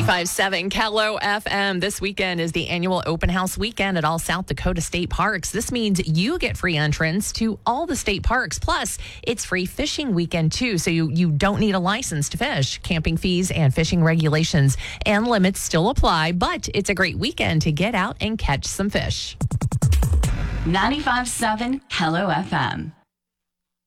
95.7 Kello FM. This weekend is the annual open house weekend at all South Dakota state parks. This means you get free entrance to all the state parks. Plus, it's free fishing weekend, too, so you don't need a license to fish. Camping fees and fishing regulations and limits still apply, but it's a great weekend to get out and catch some fish. 95.7 Kello FM.